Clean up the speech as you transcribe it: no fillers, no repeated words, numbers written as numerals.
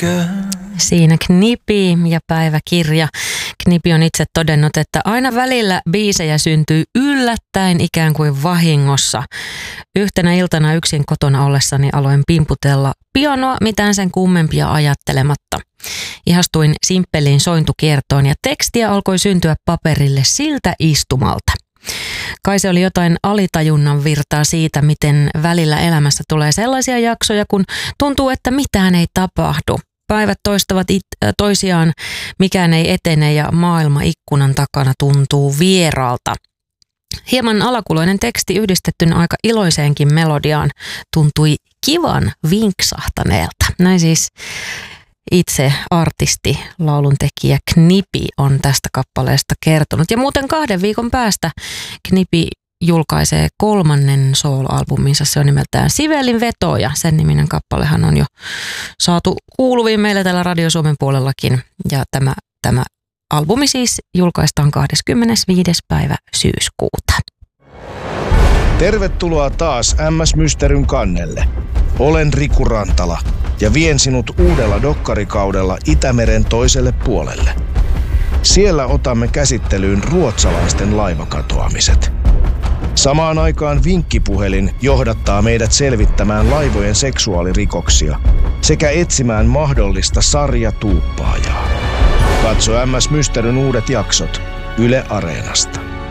Siinä Knipi ja päiväkirja. Knipi on itse todennut, että aina välillä biisejä syntyy yllättäen ikään kuin vahingossa. Yhtenä iltana yksin kotona ollessani aloin pimputella pianoa mitään sen kummempia ajattelematta. Ihastuin simppeliin sointukiertoon ja tekstiä alkoi syntyä paperille siltä istumalta. Kai se oli jotain alitajunnan virtaa siitä, miten välillä elämässä tulee sellaisia jaksoja, kun tuntuu, että mitään ei tapahdu. Päivät toistavat toisiaan, mikään ei etene ja maailma ikkunan takana tuntuu vieraalta. Hieman alakuloinen teksti yhdistettynä aika iloiseenkin melodiaan tuntui kivan vinksahtaneelta. Näin siis itse artisti, lauluntekijä Knipi on tästä kappaleesta kertonut. Ja muuten 2 viikon päästä Knipi julkaisee 3. soul-albuminsa. Se on nimeltään Sivelin veto ja sen niminen kappalehan on jo saatu kuuluviin meillä täällä Radio Suomen puolellakin. Ja tämä albumi siis julkaistaan 25. päivä syyskuuta. Tervetuloa taas MS Mysteryn kannelle. Olen Riku Rantala ja vien sinut uudella dokkarikaudella Itämeren toiselle puolelle. Siellä otamme käsittelyyn ruotsalaisten laivakatoamiset. Samaan aikaan vinkkipuhelin johdattaa meidät selvittämään laivojen seksuaalirikoksia sekä etsimään mahdollista sarjatuuppaajaa. Katso MS Mysteryn uudet jaksot Yle Areenasta.